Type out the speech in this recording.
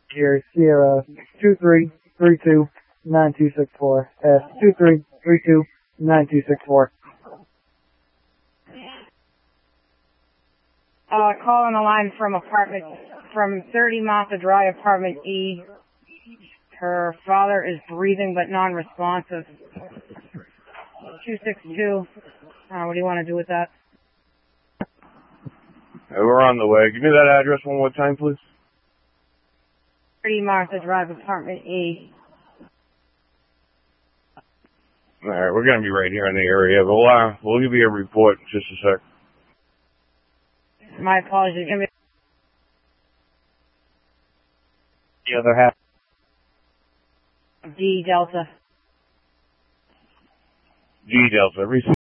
Here, Sierra 23329264. S23329264. Call on the line from 30 Martha Drive, apartment E. Her father is breathing but non-responsive. 262. What do you want to do with that? Hey, we're on the way. Give me that address one more time, please. 30 Martha Drive, apartment E. All right, we're gonna be right here in the area. We'll give you a report in just a sec. My apologies. The other half. D Delta. G Delta.